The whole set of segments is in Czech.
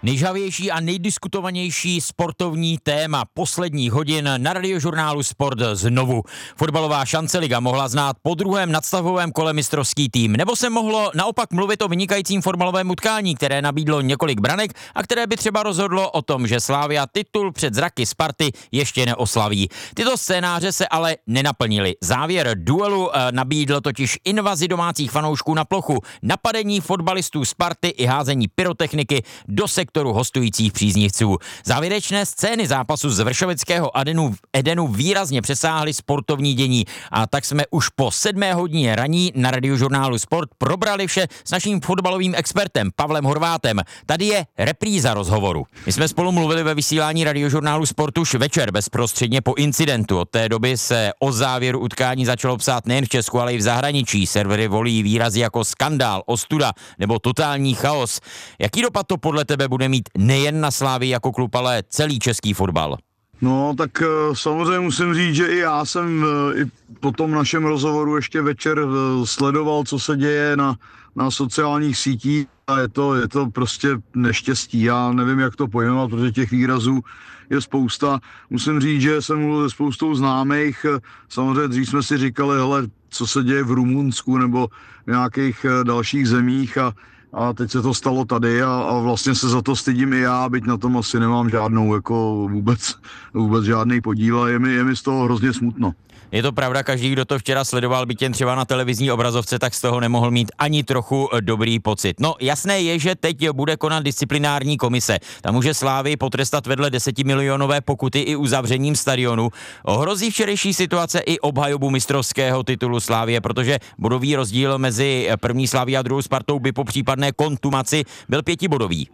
Nejžhavější a nejdiskutovanější sportovní téma posledních hodin na Radiožurnálu Sport znovu. Fotbalová šanceliga mohla znát po druhém nadstavovém kole mistrovský tým, nebo se mohlo naopak mluvit o vynikajícím fotbalovém utkání, které nabídlo několik branek a které by třeba rozhodlo o tom, že Slavia titul před zraky Sparty ještě neoslaví. Tyto scénáře se ale nenaplnily. Závěr duelu nabídl totiž invazi domácích fanoušků na plochu, napadení fotbalistů Sparty i házení pyrotechniky do sektoru hostujících příznivců. Závěrečné scény zápasu z vršovického Edenu výrazně přesáhly sportovní dění a tak jsme už po 7. hodině raní na Radiožurnálu Sport probrali vše s naším fotbalovým expertem Pavlem Horvátem. Tady je repríza rozhovoru. My jsme spolu mluvili ve vysílání Radiožurnálu Sport už večer bezprostředně po incidentu. Od té doby se o závěru utkání začalo psát nejen v Česku, ale i v zahraničí. Servery volí výrazy jako skandál, ostuda nebo totální chaos. Jaký dopad to podle tebe bude mít nejen na Slavii jako klub, ale celý český fotbal? No, tak samozřejmě musím říct, že i já jsem i po tom našem rozhovoru ještě večer sledoval, co se děje na sociálních sítích a je to prostě neštěstí. Já nevím, jak to pojmenovat, protože těch výrazů je spousta. Musím říct, že jsem mluvil se spoustou známých. Samozřejmě dřív jsme si říkali, hele, co se děje v Rumunsku nebo v nějakých dalších zemích a teď se to stalo tady a vlastně se za to stydím i já, byť na tom asi nemám žádnou, jako vůbec žádný podíl a je mi z toho hrozně smutno. Je to pravda, každý, kdo to včera sledoval, byť jen třeba na televizní obrazovce, tak z toho nemohl mít ani trochu dobrý pocit. No, jasné je, že teď bude konat disciplinární komise. Tam může Slavii potrestat vedle 10milionové pokuty i uzavřením stadionu. Ohrozí včerejší situace i obhajobu mistrovského titulu Slavie, protože bodový rozdíl mezi první Slavií a druhou Spartou by po případné kontumaci byl 5bodový.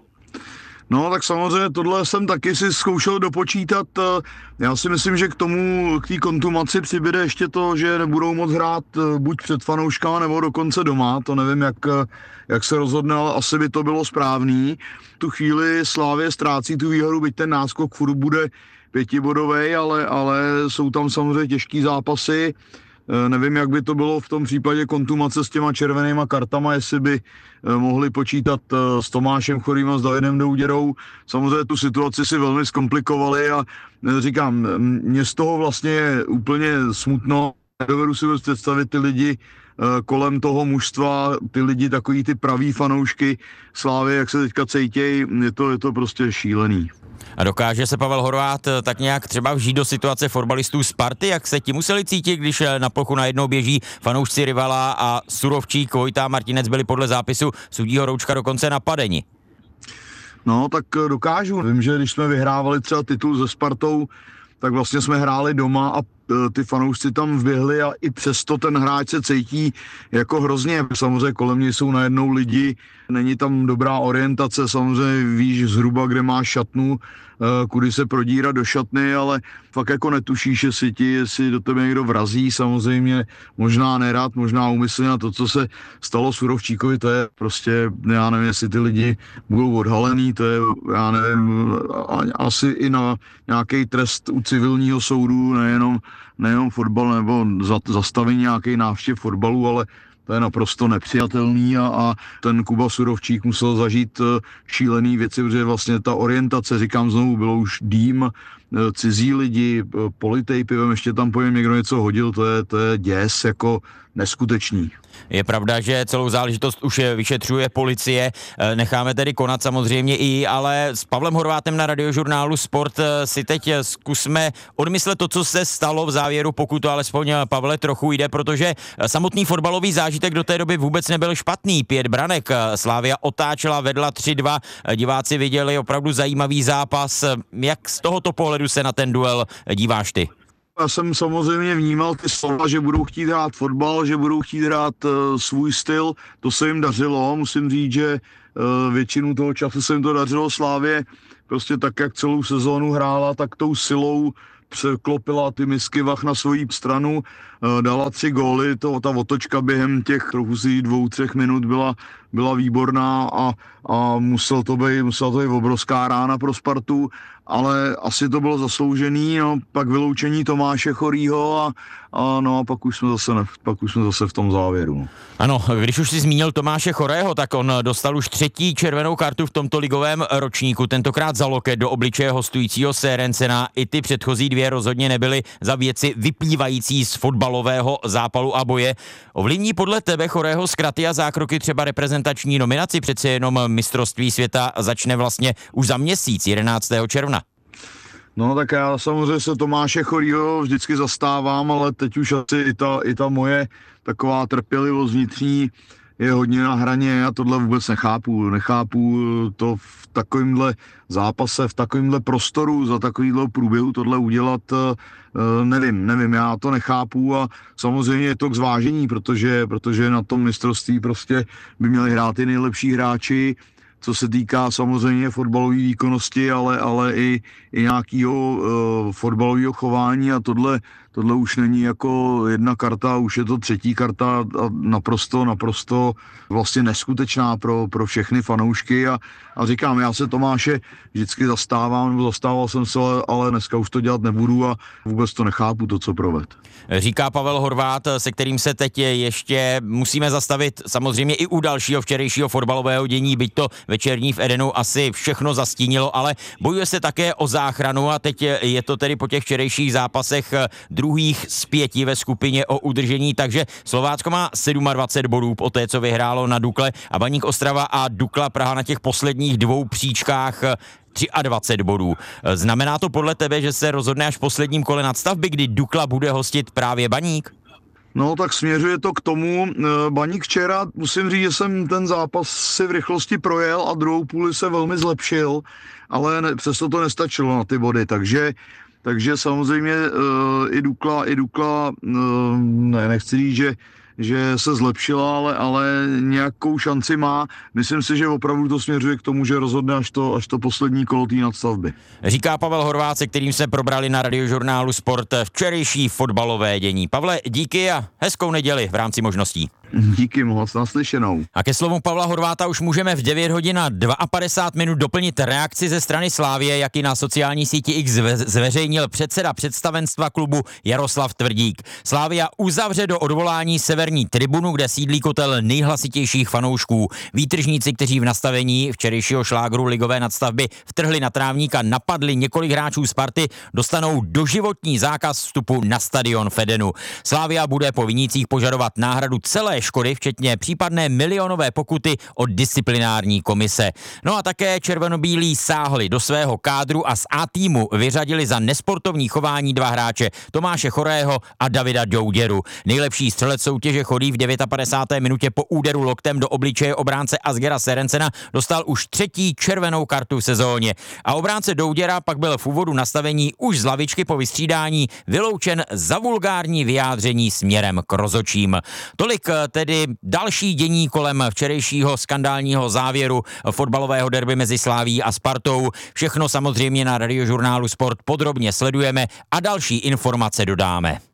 No, tak samozřejmě tohle jsem taky si zkoušel dopočítat. Já si myslím, že k té kontumaci přibude ještě to, že nebudou moc hrát buď před fanouškama, nebo dokonce doma. To nevím, jak se rozhodne, ale asi by to bylo správný. Tu chvíli Slavie ztrácí tu výhodu, byť ten náskok furt bude 5bodovej, ale jsou tam samozřejmě těžký zápasy. Nevím, jak by to bylo v tom případě kontumace s těma červenýma kartama, jestli by mohli počítat s Tomášem Chorým a s Davidem Douděrou. Samozřejmě tu situaci si velmi zkomplikovali a říkám, mě z toho vlastně je úplně smutno. Nedovedu si představit ty lidi kolem toho mužstva, ty lidi, takový ty praví fanoušky Slávy, jak se teďka cejtějí, je to prostě šílený. A dokáže se Pavel Horvát tak nějak třeba vžít do situace fotbalistů Sparty, jak se ti museli cítit, když na plochu najednou běží fanoušci rivala a Surovčík, Vojta a Martinec byli podle zápisu sudího Roučka dokonce napadeni? No, tak dokážu. Vím, že když jsme vyhrávali třeba titul se Spartou, tak vlastně jsme hráli doma a ty fanoušci tam vběhli a i přesto ten hráč se cítí jako hrozně. Samozřejmě kolem něj jsou najednou lidi, není tam dobrá orientace, samozřejmě víš zhruba, kde máš šatnu, kudy se prodírat do šatny, ale fakt jako netušíš, jestli do tebe někdo vrazí, samozřejmě možná nerad, možná úmyslně, a to, co se stalo Surovčíkovi, to je prostě, já nevím, jestli ty lidi budou odhalený, to je, já nevím, asi i na nějaký trest u civilního soudu, nejenom fotbal nebo zastavení nějakých návštěv fotbalu, ale to je naprosto nepřijatelný a ten Kuba Surovčík musel zažít šílený věci, protože vlastně ta orientace, říkám znovu, bylo už dým, cizí lidi, politej pivem, ještě tam po něm někdo něco hodil, to je děs jako neskutečný. Je pravda, že celou záležitost už vyšetřuje policie, necháme tedy konat samozřejmě i, ale s Pavlem Horvátem na Radiožurnálu Sport si teď zkusme odmyslet to, co se stalo v závěru, pokud to alespoň Pavle trochu jde, protože samotný fotbalový zážitek do té doby vůbec nebyl špatný. 5 branek, Slavia otáčela, vedla 3-2, diváci viděli opravdu zajímavý zápas. Jak z tohoto pohledu se na ten duel díváš ty? Já jsem samozřejmě vnímal ty slova, že budou chtít hrát fotbal, že budou chtít hrát svůj styl, to se jim dařilo, musím říct, že většinu toho času se jim to dařilo. Slávě prostě tak, jak celou sezónu hrála, tak tou silou překlopila ty misky vah na svoji stranu, dala 3 góly, ta otočka během těch trochu si 2-3 minut byla byla výborná a musela to být obrovská rána pro Spartu, ale asi to bylo zasloužený, no, pak vyloučení Tomáše Chorýho a pak už jsme zase v tom závěru. No. Ano, když už si zmínil Tomáše Chorého, tak on dostal už 3. červenou kartu v tomto ligovém ročníku, tentokrát za loket do obličeje hostujícího Serencena. I ty předchozí 2 rozhodně nebyly za věci vyplývající z fotbalového zápalu a boje. Ovlivní podle tebe Chorého zkraty a zákroky třeba reprezentační nominaci? Přece jenom mistrovství světa začne vlastně už za měsíc, 11. června. No tak já samozřejmě se Tomáše Chorýho vždycky zastávám, ale teď už asi i ta moje taková trpělivost vnitřní je hodně na hraně. Já tohle vůbec nechápu to v takovémhle zápase, v takovémhle prostoru, za takovýhle průběhu tohle udělat, nevím, já to nechápu a samozřejmě je to k zvážení, protože na tom mistrovství prostě by měli hrát i nejlepší hráči, co se týká samozřejmě fotbalové výkonnosti, ale i nějakého fotbalového chování a tohle už není jako 1 karta, už je to 3. karta a naprosto vlastně neskutečná pro všechny fanoušky a říkám, já se Tomáše vždycky zastával jsem se, ale dneska už to dělat nebudu a vůbec to nechápu, to, co proved. Říká Pavel Horváth, se kterým se teď ještě musíme zastavit samozřejmě i u dalšího včerejšího fotbalového dění, byť to večerní v Edenu asi všechno zastínilo, ale bojuje se také o záchranu a teď je to tedy po těch včerejších zápasech druhých z 5 ve skupině o udržení, takže Slovácko má 27 bodů po té, co vyhrálo na Dukle a Baník Ostrava a Dukla Praha na těch posledních 2 příčkách 23 bodů. Znamená to podle tebe, že se rozhodne až v posledním kole nadstavby, kdy Dukla bude hostit právě Baník? No tak směřuje to k tomu. Baník včera, musím říct, že jsem ten zápas si v rychlosti projel a druhou půli se velmi zlepšil, ale přesto to nestačilo na ty body, takže samozřejmě i Dukla nechci říct, že se zlepšila, ale nějakou šanci má. Myslím si, že opravdu to směřuje k tomu, že rozhodne až to poslední kolo té nadstavby. Říká Pavel Horváth, se kterým se probrali na Radiožurnálu Sport včerejší fotbalové dění. Pavle, díky a hezkou neděli v rámci možností. Díky moc, naslyšenou. A ke slovu Pavla Horváta už můžeme v 9 hodin a 52 doplnit reakci ze strany Slavie, jak i na sociální síti X zveřejnil předseda představenstva klubu Jaroslav Tvrdík. Slavia uzavře do odvolání severní tribunu, kde sídlí kotel nejhlasitějších fanoušků. Výtržníci, kteří v nastavení včerejšího šlágru ligové nadstavby vtrhli na trávník a napadli několik hráčů Sparty, dostanou doživotní zákaz vstupu na stadion v Edenu. Slavia bude po vinících požadovat náhradu celé škody, včetně případné milionové pokuty od disciplinární komise. No a také červenobílí sáhli do svého kádru a z A týmu vyřadili za nesportovní chování 2 hráče, Tomáše Chorého a Davida Douděru. Nejlepší střelec soutěže Chodý v 59. minutě po úderu loktem do obličeje obránce Asgera Serencena dostal už 3. červenou kartu v sezóně. A obránce Douděra pak byl v úvodu nastavení už z lavičky po vystřídání vyloučen za vulgární vyjádření směrem k rozhodčím. Tolik tedy další dění kolem včerejšího skandálního závěru fotbalového derby mezi Slavií a Spartou. Všechno samozřejmě na Radiožurnálu Sport podrobně sledujeme a další informace dodáme.